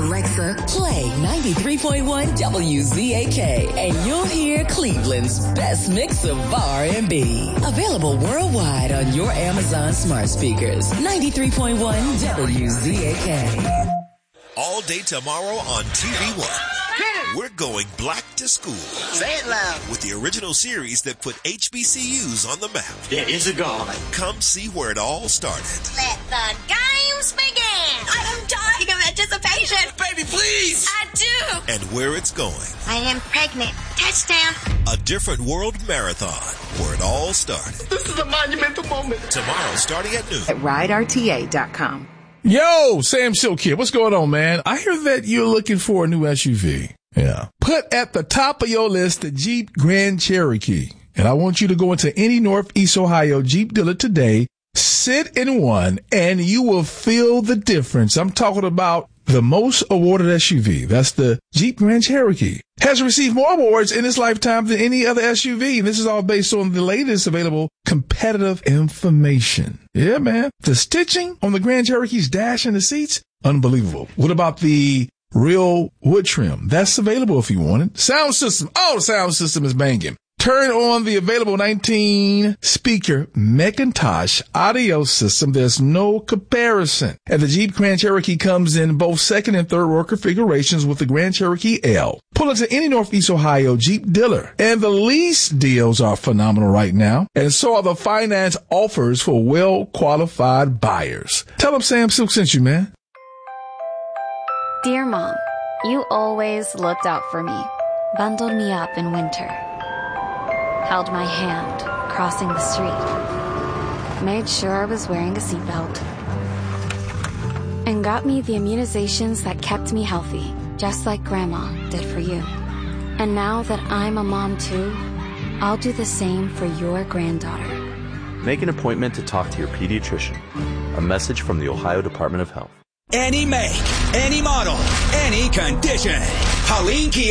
Alexa, play 93.1 WZAK, and you'll hear Cleveland's best mix of R&B. Available worldwide on your Amazon smart speakers. 93.1 WZAK. All day tomorrow on TV One. We're going black to school. Say it loud. With the original series that put HBCUs on the map. There is a God. Come see where it all started. Let the games begin. I am dying of anticipation. Baby, please. I do. And where it's going. I am pregnant. Touchdown. A different world marathon where it all started. This is a monumental moment. Tomorrow starting at noon. At riderta.com. Yo, Sam Silk here. What's going on, man? I hear that you're looking for a new SUV. Yeah. Put at the top of your list the Jeep Grand Cherokee. And I want you to go into any Northeast Ohio Jeep dealer today, sit in one, and you will feel the difference. I'm talking about the most awarded SUV. That's the Jeep Grand Cherokee. Has received more awards in its lifetime than any other SUV. And this is all based on the latest available competitive information. Yeah, man. The stitching on the Grand Cherokee's dash and the seats, unbelievable. What about the real wood trim? That's available if you want it. Sound system. Oh, the sound system is banging. Turn on the available 19-speaker Macintosh audio system. There's no comparison. And the Jeep Grand Cherokee comes in both second and third row configurations with the Grand Cherokee L. Pull into any Northeast Ohio Jeep dealer. And the lease deals are phenomenal right now. And so are the finance offers for well-qualified buyers. Tell them Sam Silk sent you, man. Dear Mom, you always looked out for me, bundled me up in winter, held my hand crossing the street, made sure I was wearing a seatbelt, and got me the immunizations that kept me healthy, just like Grandma did for you. And now that I'm a mom too, I'll do the same for your granddaughter. Make an appointment to talk to your pediatrician. A message from the Ohio Department of Health. Any make, any model, any condition. Helene Kia